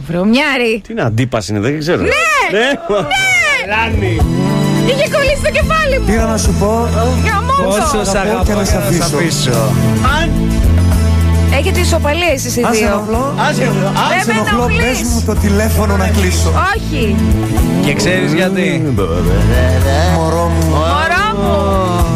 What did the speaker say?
Βρωμιάρη. Τι είναι, αντίπαση είναι, δεν ξέρω. Ναι! Λάνη. Είχε κολλήσει το κεφάλι μου. Πήρα να σου πω Γαμώτο. σ' αγαπώ και να σ' αφήσω. Έχετε ισοπαλία εσείς οι Αν σε δύο. ενοχλώ, Άσε, Δεν σε με ενοχλώ, ενοχλείς. πες μου το τηλέφωνο να κλείσω. Όχι. Και ξέρεις γιατί? Μωρό μου. Μωρό μου.